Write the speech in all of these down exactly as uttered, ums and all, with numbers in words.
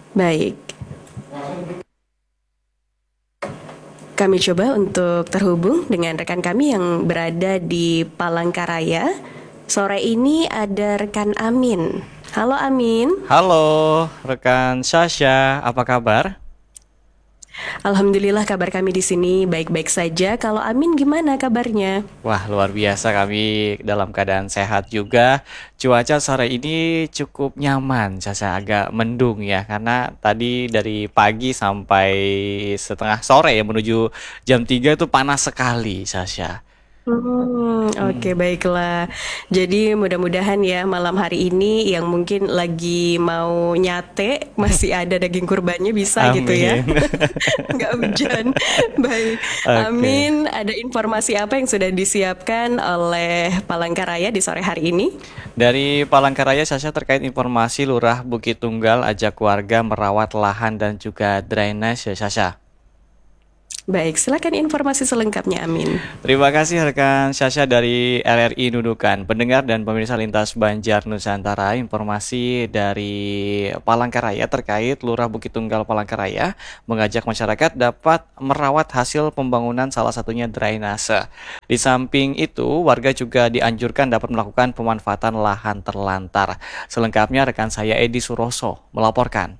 Baik, kami coba untuk terhubung dengan rekan kami yang berada di Palangkaraya. Sore ini ada rekan Amin. Halo Amin. Halo, rekan Sasha, apa kabar? Alhamdulillah kabar kami di sini baik-baik saja. Kalau Amin gimana kabarnya? Wah, luar biasa kami dalam keadaan sehat juga. Cuaca sore ini cukup nyaman, Sasha, agak mendung ya, karena tadi dari pagi sampai setengah sore ya menuju jam tiga itu panas sekali, Sasha. Hmm, oke Mm, baiklah. Jadi mudah-mudahan ya malam hari ini yang mungkin lagi mau nyate masih ada daging kurbannya bisa gitu ya. amin. Nggak hujan. Baik. Oke. Amin. Ada informasi apa yang sudah disiapkan oleh Palangkaraya di sore hari ini? Dari Palangkaraya, Sasha, terkait informasi Lurah Bukit Tunggal ajak warga merawat lahan dan juga drainase, Sasha. Baik, silakan informasi selengkapnya Amin. Terima kasih rekan Sasha dari L R I Nunukan. Pendengar dan pemirsa lintas Banjar Nusantara, informasi dari Palangkaraya terkait Lurah Bukit Tunggal Palangkaraya mengajak masyarakat dapat merawat hasil pembangunan salah satunya drainase. Di samping itu, warga juga dianjurkan dapat melakukan pemanfaatan lahan terlantar. Selengkapnya rekan saya Edi Suroso melaporkan.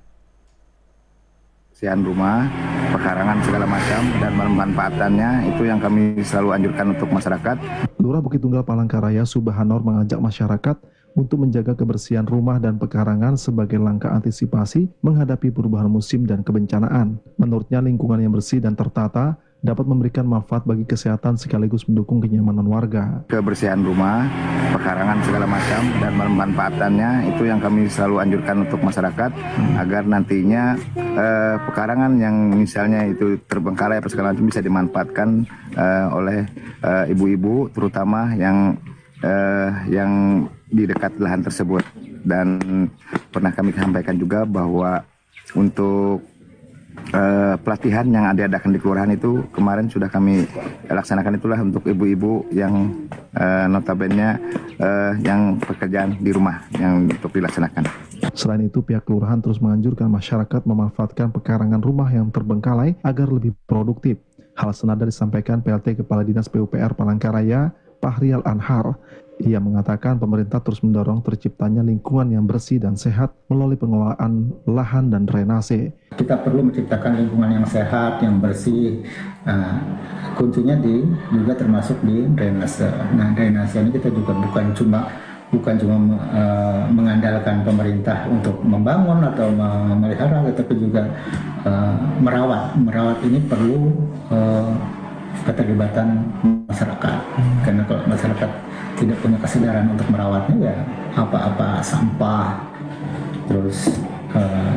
Kebersihan rumah, pekarangan segala macam, dan pemanfaatannya itu yang kami selalu anjurkan untuk masyarakat. Lurah Bukit Tunggal Palangkaraya Subhanor mengajak masyarakat untuk menjaga kebersihan rumah dan pekarangan sebagai langkah antisipasi menghadapi perubahan musim dan kebencanaan. Menurutnya, lingkungan yang bersih dan tertata dapat memberikan manfaat bagi kesehatan sekaligus mendukung kenyamanan warga. Kebersihan rumah, pekarangan segala macam, dan pemanfaatannya itu yang kami selalu anjurkan untuk masyarakat agar nantinya eh, pekarangan yang misalnya itu terbengkalai atau segala macam bisa dimanfaatkan eh, oleh eh, ibu-ibu terutama yang eh, yang di dekat lahan tersebut. Dan pernah kami sampaikan juga bahwa untuk Uh, pelatihan yang diadakan di kelurahan itu kemarin sudah kami laksanakan, itulah untuk ibu-ibu yang uh, notabene uh, yang pekerjaan di rumah yang untuk dilaksanakan. Selain itu, pihak kelurahan terus menganjurkan masyarakat memanfaatkan pekarangan rumah yang terbengkalai agar lebih produktif. Hal senada disampaikan P L T Kepala Dinas P U P R Palangkaraya, Fahrial Anhar. Ia mengatakan pemerintah terus mendorong terciptanya lingkungan yang bersih dan sehat melalui pengelolaan lahan dan drainase. Kita perlu menciptakan lingkungan yang sehat, yang bersih. Nah, kuncinya di juga termasuk di drainase. Nah, drainase ini kita juga bukan cuma bukan cuma uh, mengandalkan pemerintah untuk membangun atau memelihara, tetapi juga uh, merawat. Merawat ini perlu uh, keterlibatan masyarakat. Karena kalau masyarakat tidak punya kesadaran untuk merawatnya, ya apa-apa sampah, terus uh,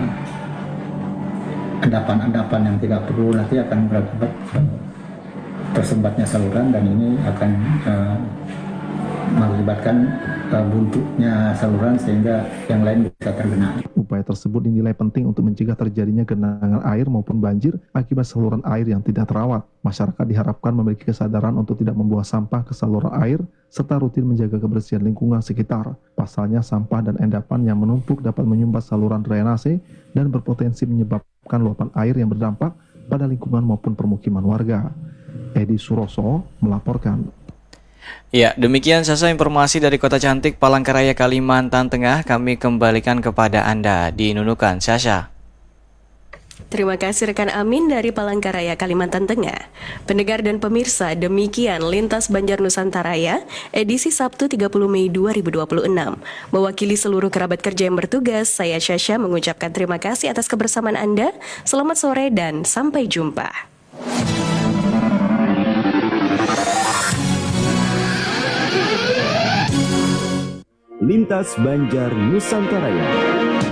endapan-endapan yang tidak perlu nanti akan berakibat uh, tersumbatnya saluran, dan ini akan uh, mengakibatkan uh, buntunya saluran sehingga yang lain bisa tergenang. Upaya tersebut dinilai penting untuk mencegah terjadinya genangan air maupun banjir akibat saluran air yang tidak terawat. Masyarakat diharapkan memiliki kesadaran untuk tidak membuang sampah ke saluran air serta rutin menjaga kebersihan lingkungan sekitar. Pasalnya, sampah dan endapan yang menumpuk dapat menyumbat saluran drainase dan berpotensi menyebabkan luapan air yang berdampak pada lingkungan maupun permukiman warga. Edi Suroso melaporkan. Ya, demikian saja informasi dari Kota Cantik Palangkaraya, Kalimantan Tengah. Kami kembalikan kepada Anda di Nunukan, Sasha. Terima kasih rekan Amin dari Palangkaraya, Kalimantan Tengah. Pendengar dan pemirsa, demikian Lintas Banjar Nusantara edisi Sabtu tiga puluh Mei dua ribu dua puluh enam. Mewakili seluruh kerabat kerja yang bertugas, saya Sasha mengucapkan terima kasih atas kebersamaan Anda. Selamat sore dan sampai jumpa. Lintas Banjar Nusantara.